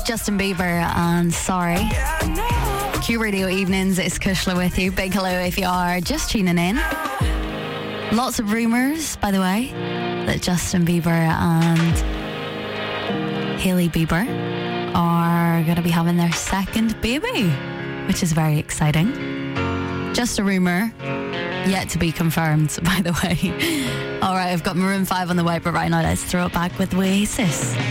Justin Bieber and Sorry. Q Radio Evenings, it's Kushla with you. Big hello if you are just tuning in. Lots of rumours, by the way, that Justin Bieber and Hailey Bieber are going to be having their second baby, which is very exciting. Just a rumour, yet to be confirmed, by the way. All right, I've got Maroon 5 on the way, but right now let's throw it back with Oasis.